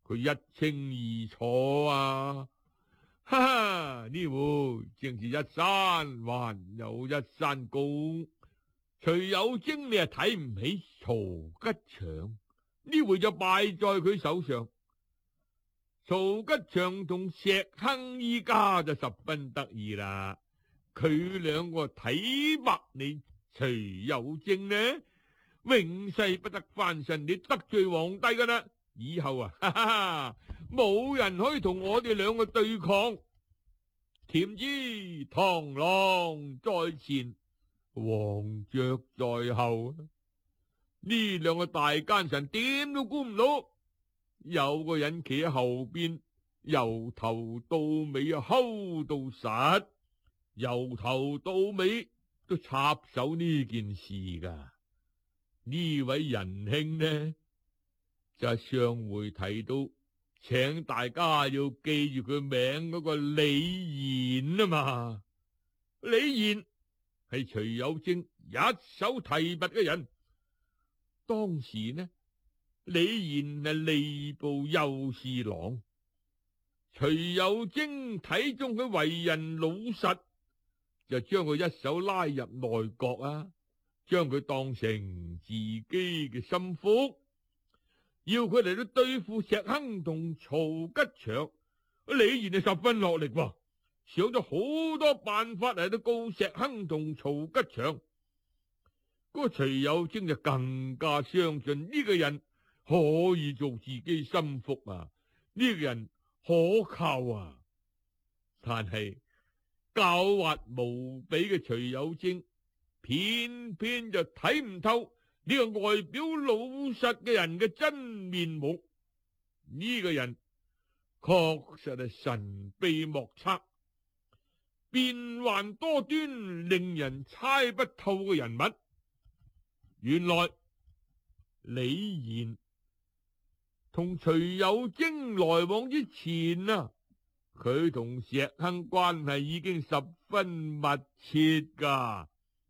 佢一清二楚啊！哈哈，呢回正是一山還有一山高。徐有貞你係睇唔起曹吉祥，呢回就敗在佢手上。曹吉祥同石亨依家就十分得意啦，佢兩個睇白你徐有貞呢，永世不得翻身，你得罪皇帝噶啦，以後啊，哈哈，冇人可以同我哋兩個對抗。點知螳螂在前，黃雀在後，呢兩個大奸臣點都估唔到，有個人企喺後邊，由頭到尾啊睺到實，由頭到尾都插手呢件事噶。呢位仁兄呢，就係上回提到，請大家要記住佢名嗰個李賢啊嘛。李賢係徐有貞一手提拔嘅人，當時呢，李賢係吏部右侍郎，徐有貞睇中佢為人老實，就將佢一手拉入內閣啊，將佢當成自己嘅心腹，要佢嚟到對付石亨同曹吉祥。李賢就十分落力喎，想咗好多辦法嚟到告石亨同曹吉祥。嗰個徐有貞就更加相信呢個人可以做自己心腹啊，呢個人可靠啊。但係狡猾無比嘅徐有貞，偏偏就睇唔透呢個外表老實嘅人嘅真面目。呢個人確實係神秘莫測、變幻多端、令人猜不透嘅人物。原來李賢同徐有貞來往之前啊，佢同石亨關係已經十分密切噶。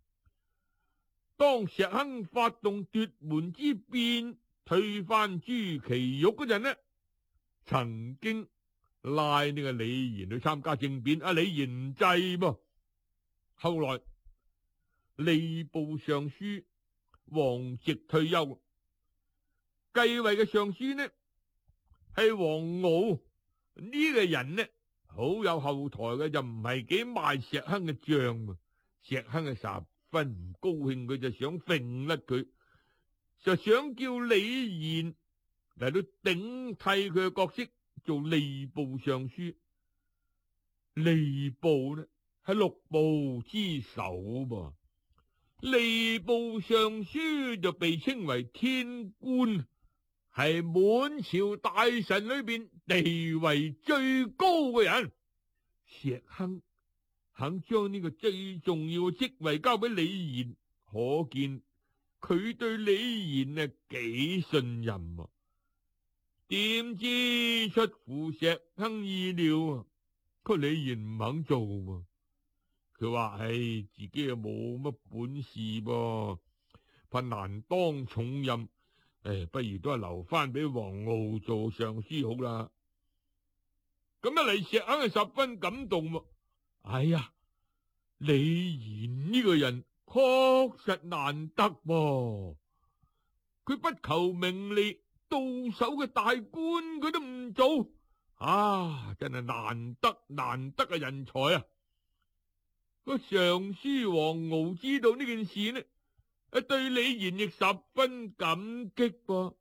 當石亨發動奪門之變，推翻朱祁鈺嗰陣呢，曾經拉呢個李賢去參加政變，李賢唔制噃。後來吏部尚書王直退休，繼位嘅尚書呢係王敖，呢個人呢好有後台嘅，就唔係幾賣石亨嘅賬。石亨嘅十分唔高興，佢就想揈甩佢，就想叫李賢嚟到頂替佢嘅角色，做吏部尚書。吏部呢係六部之首噃，吏部尚書就被稱為天官，係滿朝大臣裏邊地位最高嘅人。石亨肯將呢個最重要嘅職位交俾李賢，可見佢對李賢啊幾信任啊。點知出乎石亨意料啊，個李賢唔肯做啊。佢話自己又冇乜本事噃，怕難當重任，不如都係留翻俾王敖做尚書好啦。咁一嚟，石亨係十分感動喎。哎呀，李賢呢個人確實難得喎，佢不求名利，到手嘅大官佢都唔做，真係難得嘅人才啊！個尚書王敖知道呢件事呢，對李賢亦十分感激噃。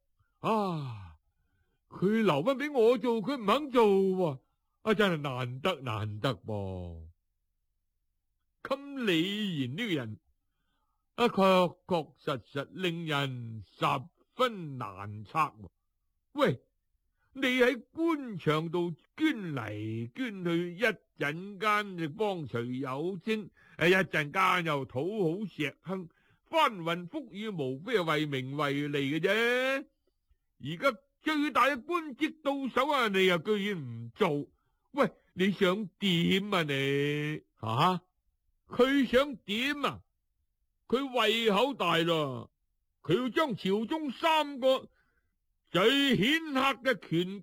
佢留翻俾我做，佢唔肯做喎，真係難得噃。咁李賢呢個人確實令人十分難測。喂，你喺官場度捐嚟捐去，一陣間就幫徐有貞，一陣間又討好石亨，翻雲覆雨，無非係為名為利嘅啫。而家最大嘅官職到手啊，你又居然唔做，喂，你想點啊你？佢想點啊？佢胃口大咯，佢要將朝中3個最顯赫嘅權